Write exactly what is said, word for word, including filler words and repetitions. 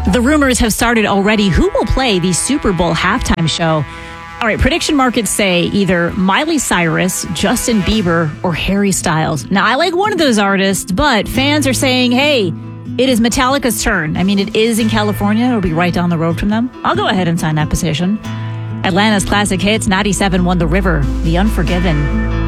The rumors have started already. Who will play the Super Bowl halftime show? All right, prediction markets say either Miley Cyrus, Justin Bieber, or Harry Styles. Now, I like one of those artists, but fans are saying, hey, it is Metallica's turn. I mean, it is in California. It'll be right down the road from them. I'll go ahead and sign that petition. Atlanta's classic hits, ninety-seven won The River, The Unforgiven.